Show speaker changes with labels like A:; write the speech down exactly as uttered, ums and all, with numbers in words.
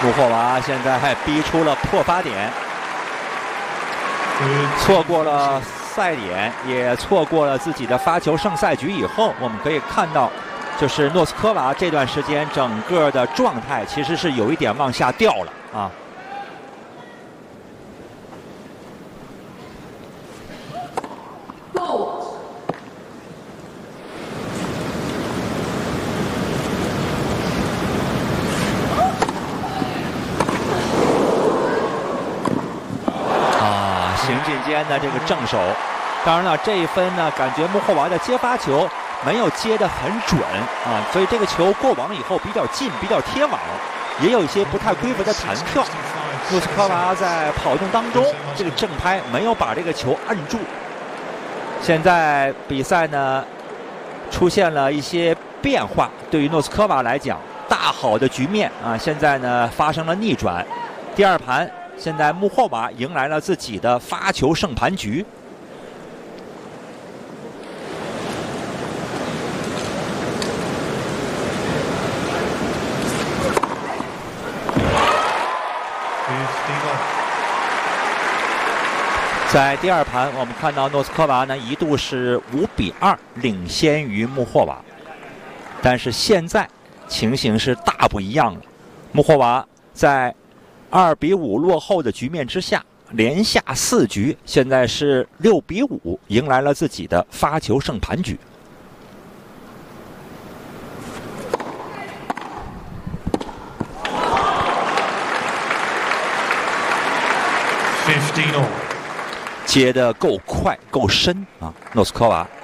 A: 穆霍娃现在还逼出了破发点，错过了赛点，也错过了自己的发球胜赛局。以后我们可以看到，就是诺斯科娃这段时间整个的状态其实是有一点往下掉了啊。行进间的这个正手，当然了，这一分呢，感觉穆霍娃的接发球没有接得很准啊，所以这个球过网以后比较近，比较贴网，也有一些不太规则的弹跳。诺斯科娃在跑动当中，这个正拍没有把这个球摁住。现在比赛呢出现了一些变化，对于诺斯科娃来讲，大好的局面啊，现在呢发生了逆转。第二盘。现在穆霍娃迎来了自己的发球胜盘局。在第二盘，我们看到诺斯科娃呢一度是五比二领先于穆霍娃，但是现在情形是大不一样了。穆霍娃在二比五落后的局面之下，连下四局，现在是六比五，迎来了自己的发球胜盘局。接得够快够深啊，诺斯科娃。